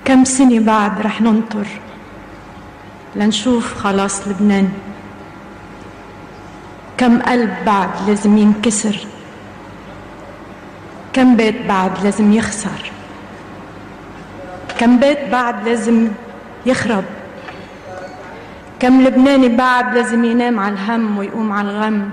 كم سنة بعد رح ننطر لنشوف خلاص لبنان؟ كم قلب بعد لازم ينكسر؟ كم بيت بعد لازم يخسر؟ كم بيت بعد لازم يخرب؟ كم لبناني بعد لازم ينام على الهم ويقوم على الغم؟